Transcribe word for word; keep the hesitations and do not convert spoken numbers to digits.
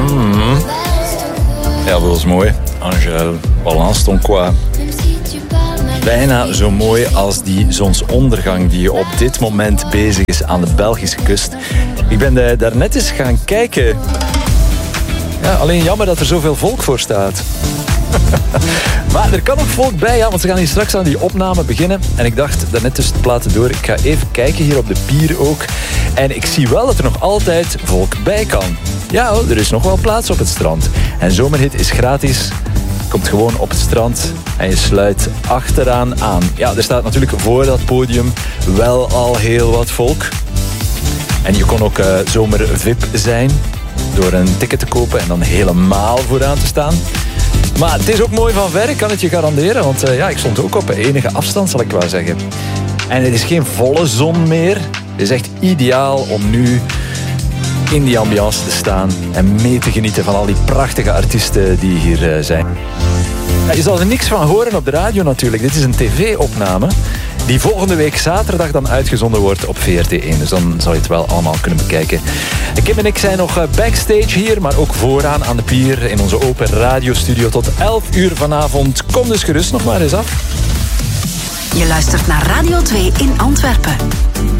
Mm. Ja, dat was mooi. Angèle, balance ton quoi. Bijna zo mooi als die zonsondergang die op dit moment bezig is aan de Belgische kust. Ik ben de, daar net eens gaan kijken. Ja, alleen jammer dat er zoveel volk voor staat. Maar er kan nog volk bij, ja, want ze gaan hier straks aan die opname beginnen. En ik dacht, daarnet tussen het platen door, ik ga even kijken hier op de pier ook. En ik zie wel dat er nog altijd volk bij kan. Ja, er is nog wel plaats op het strand. En Zomerhit is gratis. Je komt gewoon op het strand en je sluit achteraan aan. Ja, er staat natuurlijk voor dat podium wel al heel wat volk. En je kon ook uh, zomer V I P zijn door een ticket te kopen en dan helemaal vooraan te staan. Maar het is ook mooi van ver, ik kan het je garanderen. Want uh, ja, ik stond ook op enige afstand, zal ik wel zeggen. En het is geen volle zon meer. Het is echt ideaal om nu in die ambiance te staan en mee te genieten van al die prachtige artiesten die hier uh, zijn. Ja, je zal er niks van horen op de radio natuurlijk. Dit is een tv-opname die volgende week zaterdag dan uitgezonden wordt op V R T één. Dus dan zal je het wel allemaal kunnen bekijken. Kim en ik zijn nog backstage hier, maar ook vooraan aan de pier in onze open radiostudio tot elf uur vanavond. Kom dus gerust nog maar eens af. Je luistert naar Radio twee in Antwerpen.